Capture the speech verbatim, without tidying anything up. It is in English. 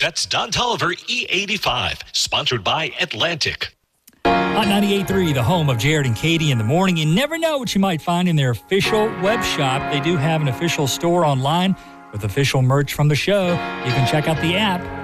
That's Don Tolliver E eighty-five, sponsored by Atlantic. Hot ninety-eight point three, the home of Jared and Katie in the morning. You never know what you might find in their official web shop. They do have an official store online with official merch from the show. You can check out the app